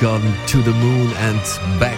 Gone to the Moon and Back.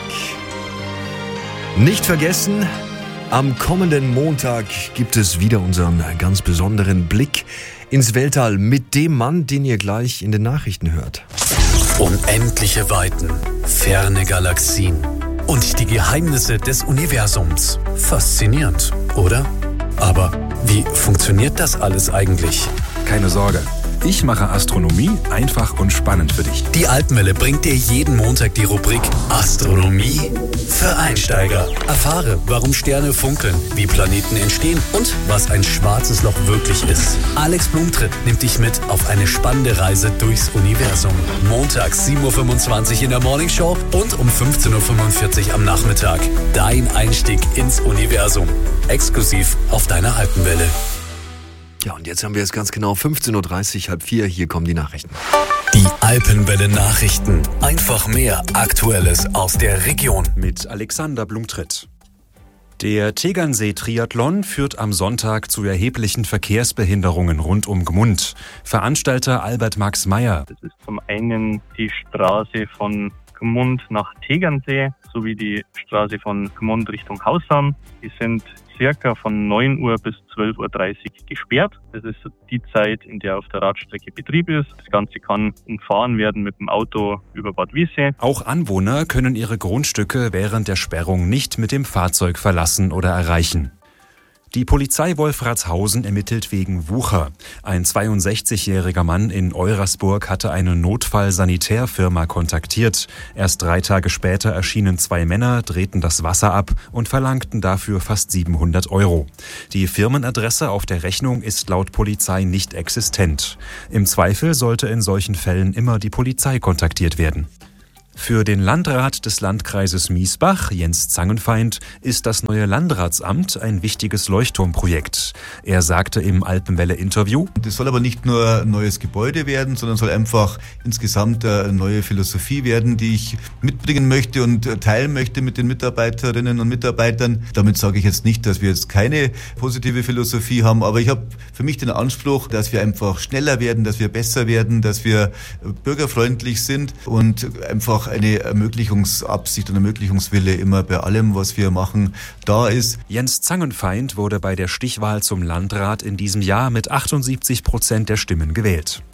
Nicht vergessen, am kommenden Montag gibt es wieder unseren ganz besonderen Blick ins Weltall mit dem Mann, den ihr gleich in den Nachrichten hört. Unendliche Weiten, ferne Galaxien und die Geheimnisse des Universums. Faszinierend, oder? Aber wie funktioniert das alles eigentlich? Keine Sorge, ich mache Astronomie einfach und spannend für dich. Die Alpenwelle bringt dir jeden Montag die Rubrik Astronomie für Einsteiger. Erfahre, warum Sterne funkeln, wie Planeten entstehen und was ein schwarzes Loch wirklich ist. Alex Blumtritt nimmt dich mit auf eine spannende Reise durchs Universum. Montags 7.25 Uhr in der Morningshow und um 15.45 Uhr am Nachmittag. Dein Einstieg ins Universum. Exklusiv auf deiner Alpenwelle. Ja, und jetzt haben wir es ganz genau 15.30 Uhr, 3:30. Hier kommen die Nachrichten. Die Alpenwelle Nachrichten. Einfach mehr Aktuelles aus der Region. Mit Alexander Blumtritt. Der Tegernsee-Triathlon führt am Sonntag zu erheblichen Verkehrsbehinderungen rund um Gmund. Veranstalter Albert Max Meyer. Das ist zum einen die Straße von Gmund nach Tegernsee sowie die Straße von Gmund Richtung Hausham. Die sind circa von 9 Uhr bis 12.30 Uhr gesperrt. Das ist die Zeit, in der auf der Radstrecke Betrieb ist. Das Ganze kann umfahren werden mit dem Auto über Bad Wiessee. Auch Anwohner können ihre Grundstücke während der Sperrung nicht mit dem Fahrzeug verlassen oder erreichen. Die Polizei Wolfratshausen ermittelt wegen Wucher. Ein 62-jähriger Mann in Eurasburg hatte eine Notfallsanitärfirma kontaktiert. Erst 3 Tage später erschienen 2 Männer, drehten das Wasser ab und verlangten dafür fast 700 €. Die Firmenadresse auf der Rechnung ist laut Polizei nicht existent. Im Zweifel sollte in solchen Fällen immer die Polizei kontaktiert werden. Für den Landrat des Landkreises Miesbach, Jens Zangenfeind, ist das neue Landratsamt ein wichtiges Leuchtturmprojekt. Er sagte im Alpenwelle-Interview: Das soll aber nicht nur ein neues Gebäude werden, sondern soll einfach insgesamt eine neue Philosophie werden, die ich mitbringen möchte und teilen möchte mit den Mitarbeiterinnen und Mitarbeitern. Damit sage ich jetzt nicht, dass wir jetzt keine positive Philosophie haben, aber ich habe für mich den Anspruch, dass wir einfach schneller werden, dass wir besser werden, dass wir bürgerfreundlich sind und einfach eine Ermöglichungsabsicht und Ermöglichungswille immer bei allem, was wir machen, da ist. Jens Zangenfeind wurde bei der Stichwahl zum Landrat in diesem Jahr mit 78% der Stimmen gewählt.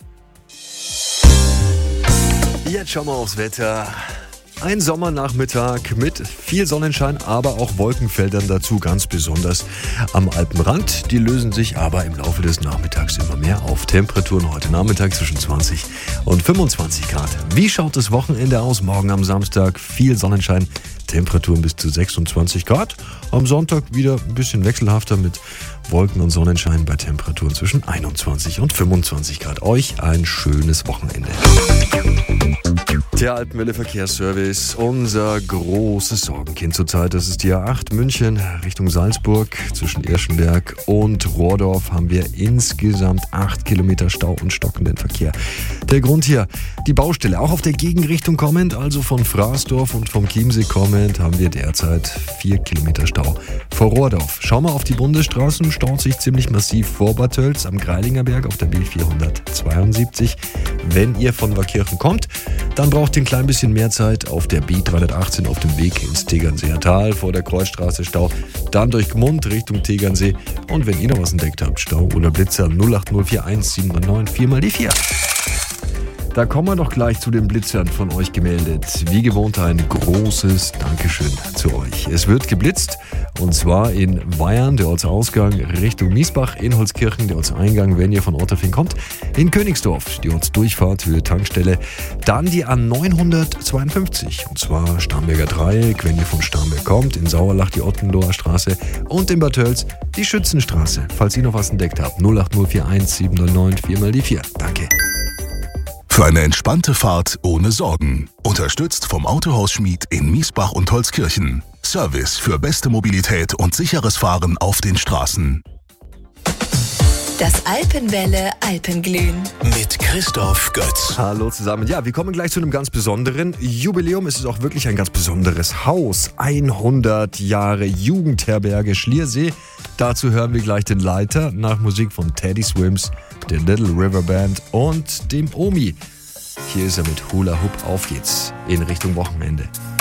Jetzt schauen wir aufs Wetter. Ein Sommernachmittag mit viel Sonnenschein, aber auch Wolkenfeldern dazu, ganz besonders am Alpenrand. Die lösen sich aber im Laufe des Nachmittags immer mehr auf. Temperaturen heute Nachmittag zwischen 20 und 25 Grad. Wie schaut das Wochenende aus? Morgen am Samstag viel Sonnenschein, Temperaturen bis zu 26 Grad. Am Sonntag wieder ein bisschen wechselhafter mit Wolken und Sonnenschein bei Temperaturen zwischen 21 und 25 Grad. Euch ein schönes Wochenende. Der Alpenwelle Verkehrsservice, unser großes Sorgenkind zurzeit, das ist die A8 München Richtung Salzburg. Zwischen Irschenberg und Rohrdorf haben wir insgesamt 8 Kilometer Stau und stockenden Verkehr. Der Grund hier, die Baustelle, auch auf der Gegenrichtung kommend, also von Fraßdorf und vom Chiemsee kommend, haben wir derzeit 4 Kilometer Stau vor Rohrdorf. Schauen wir auf die Bundesstraßen, staut sich ziemlich massiv vor Bad Tölz am Greilingerberg auf der B472. Wenn ihr von Waakirchen kommt, dann braucht ihr ein klein bisschen mehr Zeit auf der B318 auf dem Weg ins Tegernseer Tal, vor der Kreuzstraße Stau, dann durch Gmund Richtung Tegernsee und wenn ihr noch was entdeckt habt, Stau oder Blitzer 08041 799 4 mal die 4. Da kommen wir doch gleich zu den Blitzern von euch gemeldet. Wie gewohnt ein großes Dankeschön zu euch. Es wird geblitzt und zwar in Weyern, der Ortsausgang Richtung Miesbach, in Holzkirchen, der Ortseingang, wenn ihr von Otterfing kommt, in Königsdorf, die Ortsdurchfahrt, Höhe Tankstelle, dann die A952 und zwar Starnberger Dreieck, wenn ihr von Starnberg kommt, in Sauerlach die Ottenloher Straße und in Bad Tölz die Schützenstraße. Falls ihr noch was entdeckt habt, 08041 799 4 mal die 4. Danke. Für eine entspannte Fahrt ohne Sorgen. Unterstützt vom Autohaus Schmied in Miesbach und Holzkirchen. Service für beste Mobilität und sicheres Fahren auf den Straßen. Das Alpenwelle Alpenglühen. Mit Christoph Götz. Hallo zusammen. Ja, wir kommen gleich zu einem ganz besonderen Jubiläum. Es ist auch wirklich ein ganz besonderes Haus. 100 Jahre Jugendherberge Schliersee. Dazu hören wir gleich den Leiter nach Musik von Teddy Swims, der Little River Band und dem Omi. Hier ist er mit Hula Hoop. Auf geht's in Richtung Wochenende.